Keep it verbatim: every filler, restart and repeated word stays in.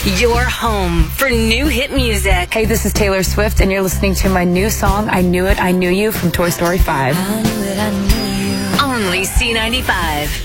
Your home for new hit music. Hey, this is Taylor Swift, and you're listening to my new song, I Knew It, I Knew You, from Toy Story five. I knew it, I knew you. Only C ninety-five.